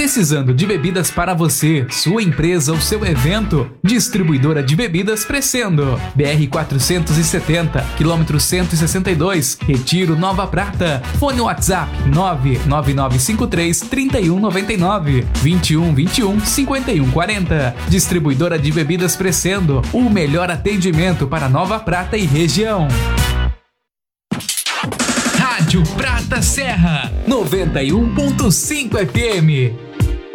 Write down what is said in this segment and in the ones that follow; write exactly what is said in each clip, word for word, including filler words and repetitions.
Precisando de bebidas para você, sua empresa ou seu evento? Distribuidora de bebidas Crescendo. B R quatrocentos e setenta, quilômetro cento e sessenta e dois, Retiro, Nova Prata. Fone WhatsApp nove nove nove cinco três, três um nove nove, vinte e um vinte e um, cinquenta e um quarenta. Distribuidora de bebidas Crescendo. O melhor atendimento para Nova Prata e região. Rádio Prata Serra, noventa e um ponto cinco F M.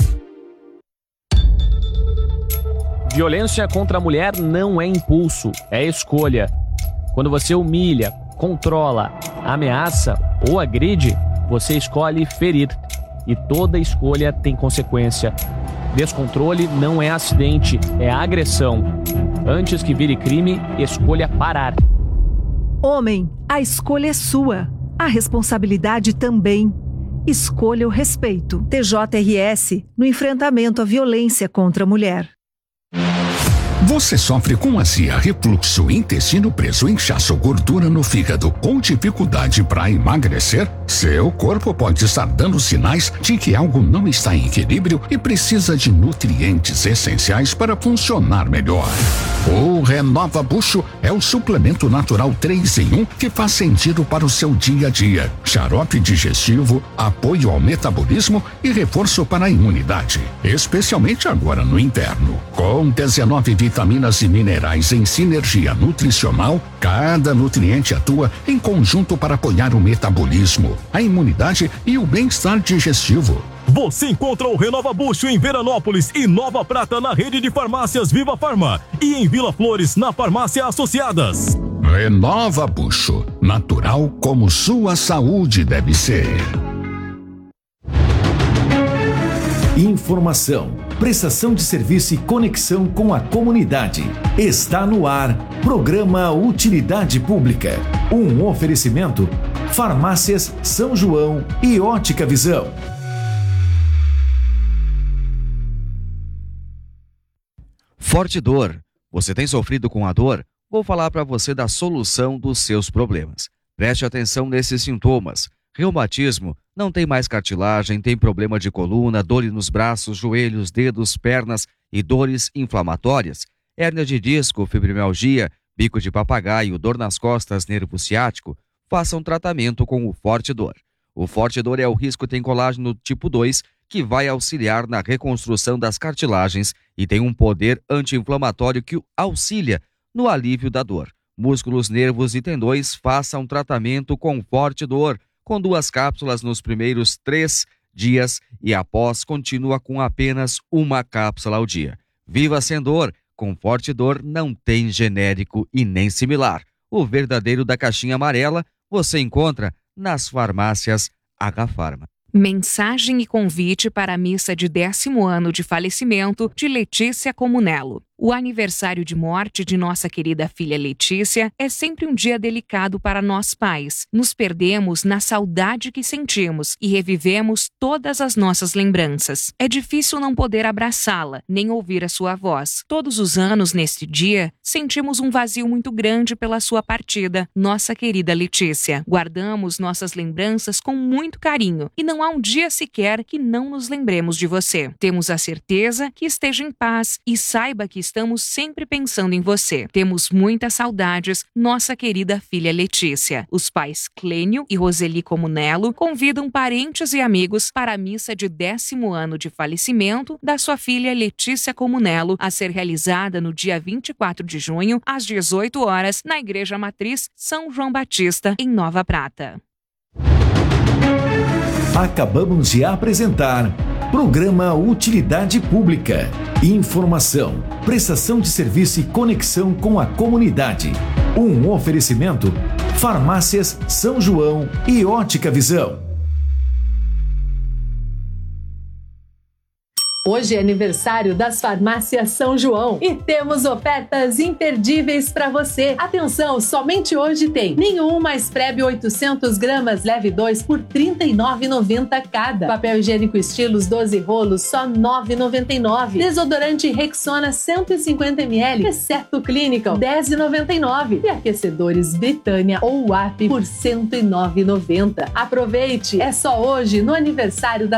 Violência contra a mulher não é impulso, é escolha. Quando você humilha, controla, ameaça ou agride, você escolhe ferir. E toda escolha tem consequência. Descontrole não é acidente, é agressão. Antes que vire crime, escolha parar. Homem, a escolha é sua. A responsabilidade também. Escolha o respeito. T J R S no enfrentamento à violência contra a mulher. Você sofre com azia, refluxo, intestino preso, inchaço, gordura no fígado ou dificuldade para emagrecer? Seu corpo pode estar dando sinais de que algo não está em equilíbrio e precisa de nutrientes essenciais para funcionar melhor. O Renova Bucho é o suplemento natural três em um que faz sentido para o seu dia a dia. Xarope digestivo, apoio ao metabolismo e reforço para a imunidade, especialmente agora no inverno. Com dezenove vitaminas e minerais em sinergia nutricional, cada nutriente atua em conjunto para apoiar o metabolismo, a imunidade e o bem-estar digestivo. Você encontra o Renova Bucho em Veranópolis e Nova Prata na rede de farmácias Viva Farma e em Vila Flores na farmácia Associadas. Renova Bucho, natural como sua saúde deve ser. Informação, prestação de serviço e conexão com a comunidade. Está no ar, programa Utilidade Pública. Um oferecimento, Farmácias São João e Ótica Visão. Forte Dor. Você tem sofrido com a dor? Vou falar para você da solução dos seus problemas. Preste atenção nesses sintomas. Reumatismo, não tem mais cartilagem, tem problema de coluna, dores nos braços, joelhos, dedos, pernas e dores inflamatórias. Hérnia de disco, fibromialgia, bico de papagaio, dor nas costas, nervo ciático. Faça um tratamento com o Forte Dor. O Forte Dor é o risco tem colágeno tipo dois, que vai auxiliar na reconstrução das cartilagens e tem um poder anti-inflamatório que auxilia no alívio da dor. Músculos, nervos e tendões, faça um tratamento com Forte Dor, com duas cápsulas nos primeiros três dias e após continua com apenas uma cápsula ao dia. Viva sem dor, com Forte Dor não tem genérico e nem similar. O verdadeiro da caixinha amarela você encontra nas farmácias H Farma. Mensagem e convite para a missa de décimo ano de falecimento de Letícia Comunello. O aniversário de morte de nossa querida filha Letícia é sempre um dia delicado para nós pais. Nos perdemos na saudade que sentimos e revivemos todas as nossas lembranças. É difícil não poder abraçá-la, nem ouvir a sua voz. Todos os anos, neste dia, sentimos um vazio muito grande pela sua partida, nossa querida Letícia. Guardamos nossas lembranças com muito carinho e não há um dia sequer que não nos lembremos de você. Temos a certeza que esteja em paz e saiba que estamos sempre pensando em você. Temos muitas saudades, nossa querida filha Letícia. Os pais Clênio e Roseli Comunello convidam parentes e amigos para a missa de décimo ano de falecimento da sua filha Letícia Comunello, a ser realizada no dia vinte e quatro de junho, às dezoito horas, na Igreja Matriz São João Batista, em Nova Prata. Acabamos de apresentar Programa Utilidade Pública. Informação, prestação de serviço e conexão com a comunidade. Um oferecimento, Farmácias São João e Ótica Visão. Hoje é aniversário das farmácias São João e temos ofertas imperdíveis para você. Atenção, somente hoje tem nenhum mais Prebe oitocentos gramas leve dois por trinta e nove reais e noventa centavos cada. Papel higiênico Estilos doze rolos só nove reais e noventa e nove centavos. Desodorante Rexona cento e cinquenta mililitros, exceto Clinical dez reais e noventa e nove centavos. E aquecedores Britânia ou W A P por cento e nove reais e noventa centavos. Aproveite, é só hoje no aniversário da